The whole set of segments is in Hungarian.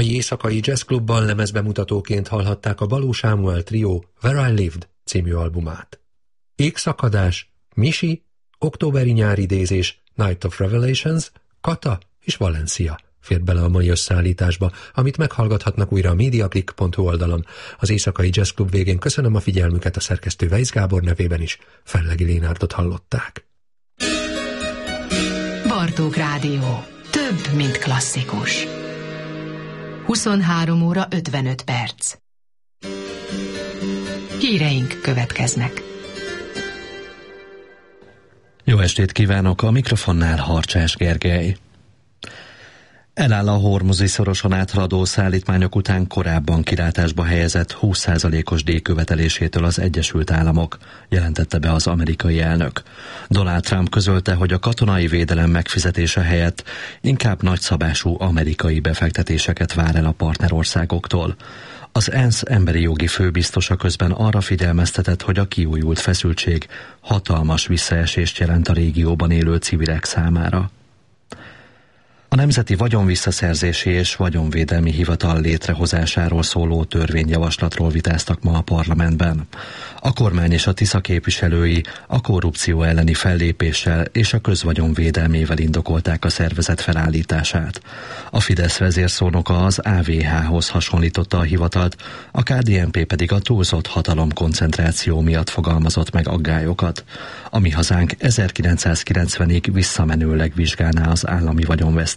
mai éjszakai jazzklubban lemezbemutatóként hallhatták a Baló Sámuel Trio Where I Lived című albumát. Égszakadás, Misi, októberi nyáridézés, Night of Revelations, Kata és Valencia fért bele a mai összeállításba, amit meghallgathatnak újra a mediaclick.hu oldalon. Az éjszakai jazzklub végén köszönöm a figyelmüket, a szerkesztő Weisz Gábor nevében is. Fellegi Lénárdot hallották. Bartók Rádió. Több, mint klasszikus. 23 óra 55 perc. Híreink következnek. Jó estét kívánok, a mikrofonnál Harcsás Gergely. Eláll a Hormuzi szoroson áthaladó szállítmányok után korábban kilátásba helyezett 20%-os díjkövetelésétől az Egyesült Államok, jelentette be az amerikai elnök. Donald Trump közölte, hogy a katonai védelem megfizetése helyett inkább nagyszabású amerikai befektetéseket vár el a partnerországoktól. Az ENSZ emberi jogi főbiztosa közben arra figyelmeztetett, hogy a kiújult feszültség hatalmas visszaesést jelent a régióban élő civilek számára. A Nemzeti Vagyonvisszaszerzési és Vagyonvédelmi Hivatal létrehozásáról szóló törvényjavaslatról vitáztak ma a parlamentben. A kormány és a Tisza képviselői a korrupció elleni fellépéssel és a közvagyon védelmével indokolták a szervezet felállítását. A Fidesz vezérszónoka az AVH-hoz hasonlította a hivatalt, a KDNP pedig a túlzott hatalomkoncentráció miatt fogalmazott meg aggályokat. A Mi Hazánk 1990-ig visszamenőleg vizsgálná az állami vagyonvesztést.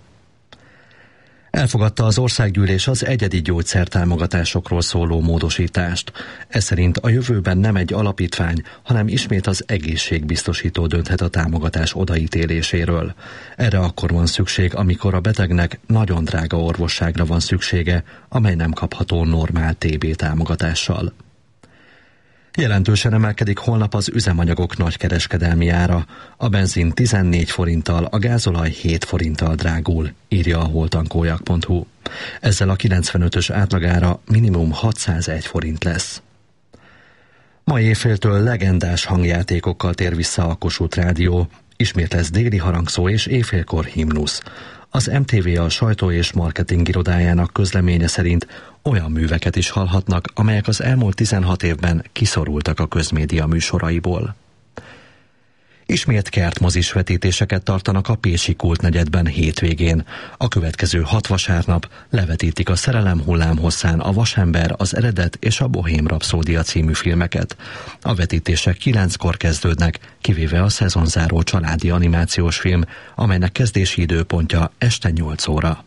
Elfogadta az országgyűlés az egyedi gyógyszertámogatásokról szóló módosítást. Ez szerint a jövőben nem egy alapítvány, hanem ismét az egészségbiztosító dönthet a támogatás odaítéléséről. Erre akkor van szükség, amikor a betegnek nagyon drága orvosságra van szüksége, amely nem kapható normál TB támogatással. Jelentősen emelkedik holnap az üzemanyagok nagykereskedelmi ára. A benzin 14 forinttal, a gázolaj 7 forinttal drágul, írja a holtankójak.hu. Ezzel a 95-ös átlagára minimum 601 forint lesz. Ma éjféltől legendás hangjátékokkal tér vissza a Kossuth Rádió. Ismét lesz déli harangszó és éjfélkor himnusz. Az MTV a sajtó és marketing irodájának közleménye szerint olyan műveket is hallhatnak, amelyek az elmúlt 16 évben kiszorultak a közmédia műsoraiból. Ismét kertmozis vetítéseket tartanak a pécsi Kultnegyedben hétvégén. A következő 6 vasárnap levetítik a Szerelem hullámhosszán, a Vasember, az Eredet és a Bohém Rapszódia című filmeket. A vetítések 9-kor kezdődnek, kivéve a szezonzáró családi animációs film, amelynek kezdési időpontja este 8 óra.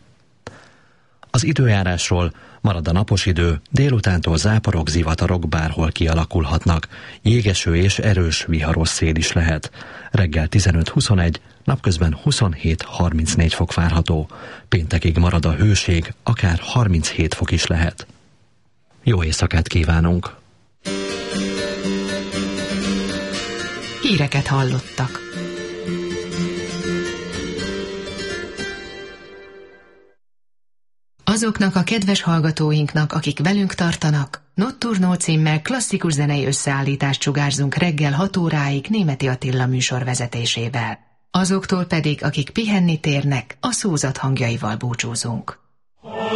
Az időjárásról: marad a napos idő, délutántól záporok, zivatarok bárhol kialakulhatnak. Jégeső és erős viharos szél is lehet. Reggel 15-21, napközben 27-34 fok várható. Péntekig marad a hőség, akár 37 fok is lehet. Jó éjszakát kívánunk! Híreket hallottak. Azoknak a kedves hallgatóinknak, akik velünk tartanak, Nocturno címmel klasszikus zenei összeállítást sugárzunk reggel 6 óráig Németi Attila műsor vezetésével. Azoktól pedig, akik pihenni térnek, a szózat hangjaival búcsúzunk.